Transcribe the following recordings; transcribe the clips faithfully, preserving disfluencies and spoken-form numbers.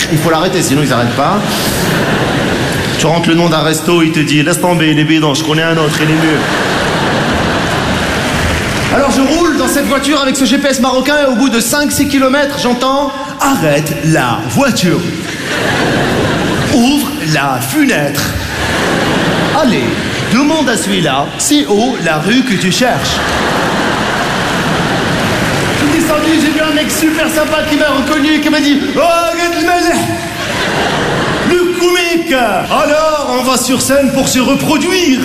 Il faut l'arrêter, sinon ils n'arrêtent pas. Tu rentres le nom d'un resto, il te dit laisse tomber, il est bidon, je connais un autre, il est mieux. Alors je roule dans cette voiture avec ce G P S marocain et au bout de cinq six kilomètres, j'entends arrête la voiture. Ouvre la fenêtre. Allez, demande à celui-là, c'est où la rue que tu cherches. Je suis descendu, j'ai vu un mec super sympa qui m'a reconnu, qui m'a dit oh, regarde le malais. Le comique. Alors, on va sur scène pour se reproduire.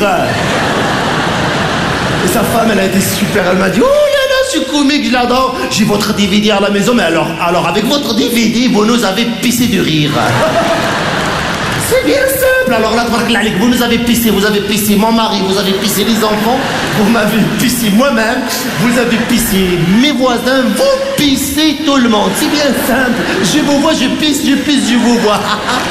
Et sa femme, elle a été super, elle m'a dit oh là là, ce comique, je l'adore. J'ai votre D V D à la maison, mais alors, alors avec votre D V D, vous nous avez pissé de rire. C'est bien simple. Alors là, vous nous avez pissé, vous avez pissé mon mari, vous avez pissé les enfants, vous m'avez pissé moi-même, vous avez pissé mes voisins, vous pissez tout le monde. C'est bien simple. Je vous vois, je pisse, je pisse, je vous vois.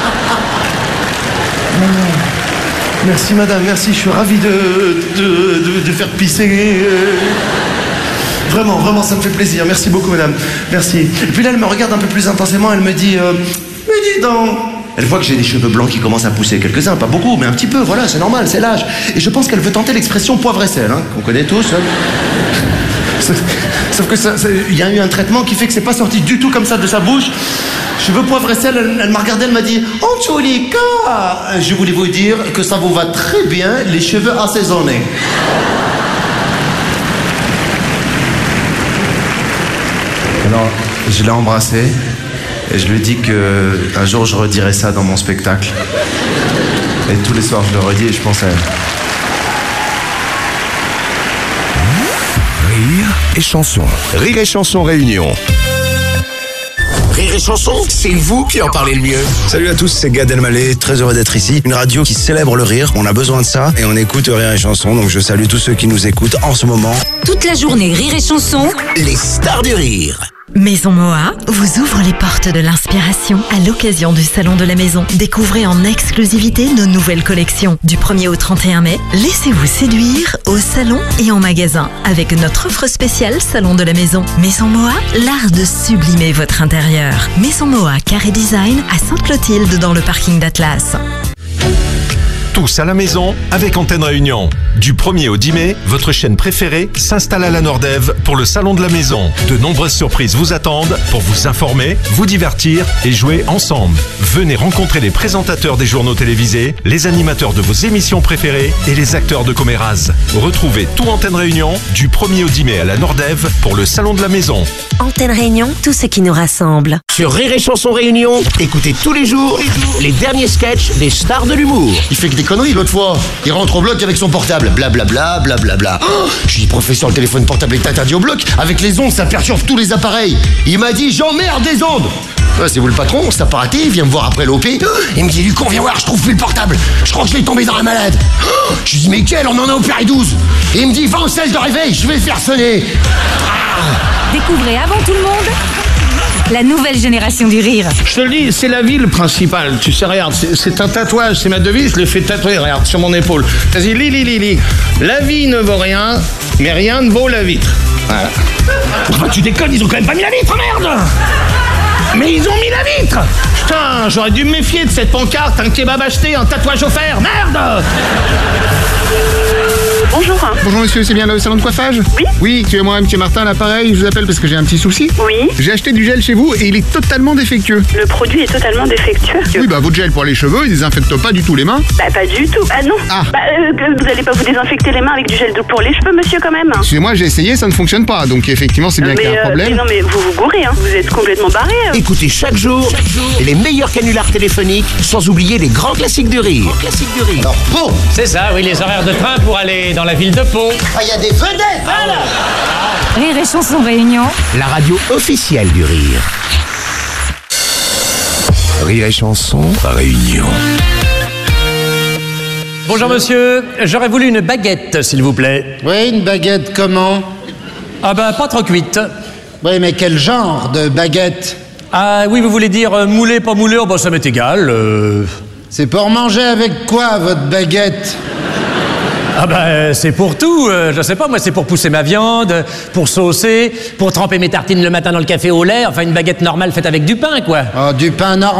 Merci madame, merci, je suis ravi de, de, de, de faire pisser. Vraiment, vraiment, ça me fait plaisir. Merci beaucoup madame, merci. Et puis là, elle me regarde un peu plus intensément, elle me dit, euh, mais dis donc. Elle voit que j'ai des cheveux blancs qui commencent à pousser, quelques-uns, pas beaucoup, mais un petit peu, voilà, c'est normal, c'est l'âge. Et je pense qu'elle veut tenter l'expression poivre et sel, hein, qu'on connaît tous. Hein. Sauf que il y a eu un traitement qui fait que c'est pas sorti du tout comme ça de sa bouche. Cheveux poivre et sel, elle, elle m'a regardé, elle m'a dit « En tous les cas, je voulais vous dire que ça vous va très bien, les cheveux assaisonnés. » Alors, je l'ai embrassé. Et je lui dis qu'un jour je redirai ça dans mon spectacle. Et tous les soirs je le redis et je pense à elle. Rire et chanson. Rire et chanson réunion. Rire et chanson, c'est vous qui en parlez le mieux. Salut à tous, c'est Gad Elmaleh, très heureux d'être ici. Une radio qui célèbre le rire, on a besoin de ça et on écoute Rire et chanson. Donc je salue tous ceux qui nous écoutent en ce moment. Toute la journée, Rire et chanson. Les stars du rire. Maison Moa vous ouvre les portes de l'inspiration à l'occasion du Salon de la Maison. Découvrez en exclusivité nos nouvelles collections. Du premier au trente et un mai, laissez-vous séduire au salon et en magasin avec notre offre spéciale Salon de la Maison. Maison Moa, l'art de sublimer votre intérieur. Maison Moa Carré Design à Sainte-Clotilde dans le parking d'Atlas. Tous à la maison avec Antenne Réunion. Du premier au dix mai, votre chaîne préférée s'installe à la Nordève pour le Salon de la Maison. De nombreuses surprises vous attendent pour vous informer, vous divertir et jouer ensemble. Venez rencontrer les présentateurs des journaux télévisés, les animateurs de vos émissions préférées et les acteurs de commérases. Retrouvez tout Antenne Réunion du premier au dix mai à la Nordève pour le Salon de la Maison. Antenne Réunion, tout ce qui nous rassemble. Sur Rire et chanson Réunion, écoutez tous les jours les derniers sketchs des stars de l'humour. Il fait que des conneries l'autre fois. Il rentre au bloc avec son portable. Blablabla, blablabla. Oh, je lui dis, professeur, le téléphone portable est interdit au bloc. Avec les ondes, ça perturbe tous les appareils. Il m'a dit, j'emmerde des ondes. Ouais, c'est vous le patron, ça pas raté, il vient me voir après l'O P. Il me dit, Lucon, viens voir, je trouve plus le portable. Je crois que je l'ai tombé dans la malade. Oh, je lui dis, mais quel, on en a opéré douze. Et il me dit, va au seize de réveil, je vais le faire sonner. Ah. Découvrez avant tout le monde la nouvelle génération du rire. Je te le dis, c'est la ville principale. Tu sais, regarde, c'est, c'est un tatouage, c'est ma devise, je l'ai fait tatouer, regarde, sur mon épaule. Vas-y, lis, lis, lis, lis. La vie ne vaut rien, mais rien ne vaut la vitre. Voilà. Enfin, tu déconnes, ils ont quand même pas mis la vitre, merde. Mais ils ont mis la vitre. Putain, j'aurais dû me méfier de cette pancarte, un kebab acheté, un tatouage offert, merde. Bonjour. Bonjour monsieur, c'est bien le salon de coiffage? Oui. Oui, tu es moi, monsieur Martin, l'appareil, je vous appelle parce que j'ai un petit souci. Oui. J'ai acheté du gel chez vous et il est totalement défectueux. Le produit est totalement défectueux? Oui, bah votre gel pour les cheveux, il désinfecte pas du tout les mains? Bah pas du tout, ah non. Ah. Bah euh, vous allez pas vous désinfecter les mains avec du gel doux pour les cheveux, monsieur, quand même? Excusez-moi, j'ai essayé, ça ne fonctionne pas, donc effectivement c'est bien mais qu'il y a un euh, problème. Mais non mais vous vous gourrez, hein. Vous êtes complètement barré. Hein. Écoutez chaque jour, chaque jour les meilleurs canulars téléphoniques, sans oublier les grands classiques du rire. Grands classiques du rire. Alors, Pau. C'est ça, oui, les horaires de train pour aller dans la ville de Pau. Ah, il y a des vedettes, voilà. Rire et chanson Réunion. La radio officielle du rire. Rire et chanson Réunion. Bonjour monsieur, j'aurais voulu une baguette, s'il vous plaît. Oui, une baguette comment? Ah ben, pas trop cuite. Oui, mais quel genre de baguette? Ah oui, vous voulez dire euh, moulé, pas moulé? Oh, ben ça m'est égal. Euh... C'est pour manger avec quoi, votre baguette? Ah ben, c'est pour tout. Euh, je sais pas, moi, c'est pour pousser ma viande, pour saucer, pour tremper mes tartines le matin dans le café au lait. Enfin, une baguette normale faite avec du pain, quoi. Oh, du pain normal?